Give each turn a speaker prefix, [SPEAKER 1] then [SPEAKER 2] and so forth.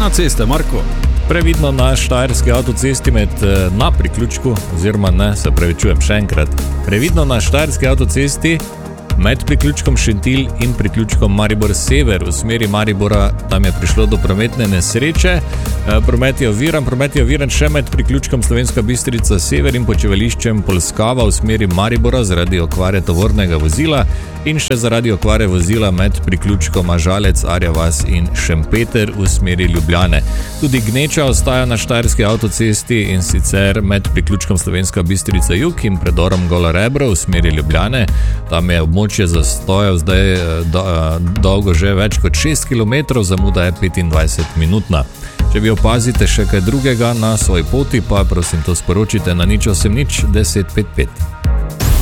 [SPEAKER 1] na ceste, Marko.
[SPEAKER 2] Previdno na štajerski avtocesti na priključku, oziroma ne, se pravičujem še enkrat. Previdno na štajerski avtocesti med priključkom Šentilj in priključkom Maribor Sever v smeri Maribora, tam je prišlo do prometne nesreče. Promet je oviran še med priključkom Slovenska Bistrica Sever in počivališčem Polskava v smeri Maribora zaradi okvare tovornega vozila in še zaradi okvare vozila med priključkoma Žalec, Arja vas in Šempeter v smeri Ljubljane. Tudi gneča ostaja na štajerski avtocesti, in sicer med priključkom Slovenska Bistrica Jug in predorom Gola Rebro v smeri Ljubljane. Tam je območje zastojev zdaj dolgo že več kot 6 km, zamuda je 25-minutna. Če vi opazite še kaj drugega na svoji poti, pa prosim to sporočite na 080 10 55.